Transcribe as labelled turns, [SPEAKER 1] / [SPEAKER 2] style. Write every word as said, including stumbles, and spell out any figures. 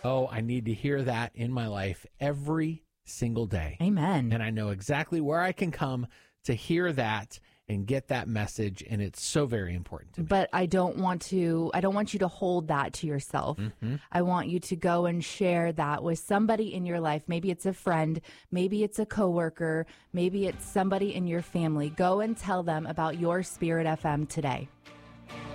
[SPEAKER 1] Oh, I need to hear that in my life every single day.
[SPEAKER 2] Amen.
[SPEAKER 1] And I know exactly where I can come to hear that and get that message, and it's so very important to me.
[SPEAKER 2] But I don't want to, I don't want you to hold that to yourself.
[SPEAKER 1] Mm-hmm.
[SPEAKER 2] I want you to go and share that with somebody in your life. Maybe it's a friend, maybe it's a coworker, maybe it's somebody in your family. Go and tell them about your Spirit F M today.